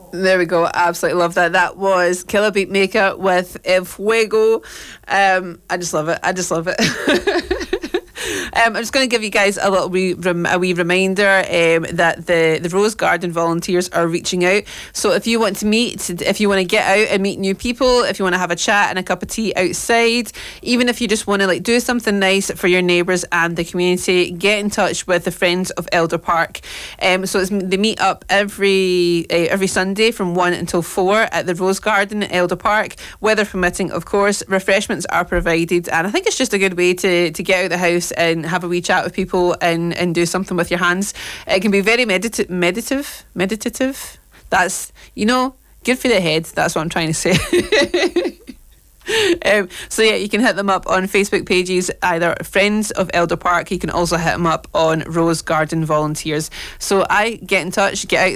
There we go. Absolutely love that. That was Killer Beatmaker with El Fuego. I just love it. I just love it. I'm just going to give you guys a wee reminder that the Rose Garden volunteers are reaching out. So if you want to meet, if you want to get out and meet new people, if you want to have a chat and a cup of tea outside, even if you just want to like do something nice for your neighbours and the community, get in touch with the Friends of Elder Park. They meet up every Sunday from 1 until 4 at the Rose Garden at Elder Park, weather permitting, of course. Refreshments are provided, and I think it's just a good way to get out of the house and have a wee chat with people and do something with your hands. It can be very meditative. That's, good for the head. That's what I'm trying to say. So yeah, you can hit them up on Facebook pages, either Friends of Elder Park. You can also hit them up on Rose Garden Volunteers. So get in touch, get out